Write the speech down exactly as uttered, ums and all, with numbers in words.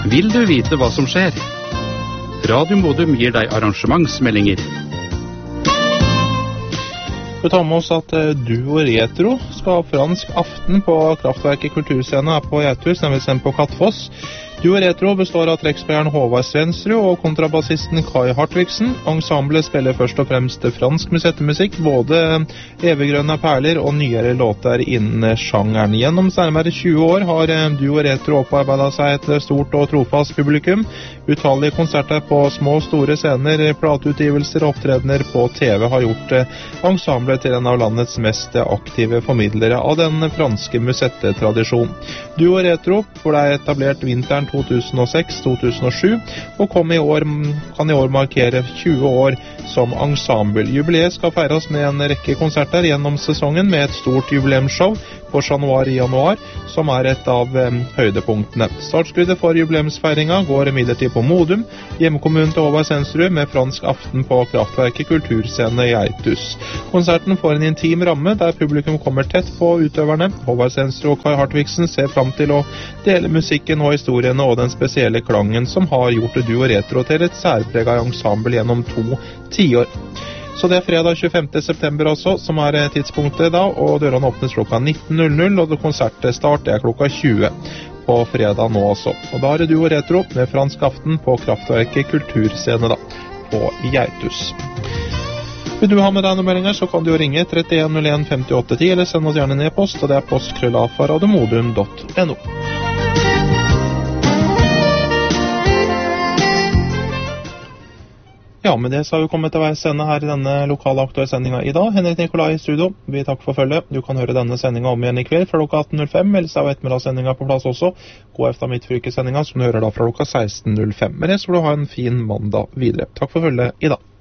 Vil du vite hva som skjer? Radio Modum gir deg arrangementsmeldinger. Vi tar med oss at Duo Retro skal ha fransk aften på Kraftverket kulturscene her på Geithus, nemlig sendt på Kattfoss. Duo Retro består av trekkspilleren Håvard Svensrud og kontrabassisten Kai Hartvigsen. Ensemblet spiller først og fremst fransk musettemusikk, både eviggrønne perler og nyere låter innen sjangeren. Gjennom nærmere tjue år har Duo Retro opparbeidet seg et stort og trofast publikum. Utallige konserter på små og store scener, plateutgivelser og opptredener på T V har gjort ensemblet til en av landets mest aktive formidlere av den franske musettetradisjonen. Duo Retro ble etablert vinteren to tusen og seks til to tusen og sju og kom i år, kan i år markere tjue år som ensemble. Jubileet skal feires med en rekke konserter gjennom sesongen med et stort jubileumsshow på Chat Noir i januar, som er et av eh, høydepunktene. Startskuddet for jubileumsfeiringa går imidlertid på Modum, hjemkommunen til Håvard Svensrud, med fransk aften på Kraftverket kulturscene i Geithus. Konserten får en intim ramme der publikum kommer tett på utøverne. Håvard Svensrud og Kai Hartvigsen ser fram til å dele musikken og historiene og den spesielle klangen som har gjort Duo Retro til et særpreget ensemble gjennom to tiår. Så det er fredag tjuefemte september også, som er tidspunktet da, og dørene åpnes klokka nitten null null, og konsertstart er klokka tjue på fredag nå også. Og da er det Duo Retro med fransk aften på Kraftverket kulturscene da, på Geithus. Vil du ha med deg noen meldinger, så kan du jo ringe trettien null en femtiåtte ti, eller send oss gjerne en e-post, og det er postkrøllafa radiomodum punktum no. Ja, med det så har vi kommet til veis ende her i denne lokale aktuelle sendinga i dag. Henrik Nikolai i studio, vi takker for følget. Du kan høre denne sendinga om igjen i kveld fra klokka atten null fem, eller så er ettermiddagssendinga på plass også. Gå efter midtfylkesendinga som du hører da fra klokka seksten null fem. Med det så vil du ha en fin mandag videre. Takk for følget i dag.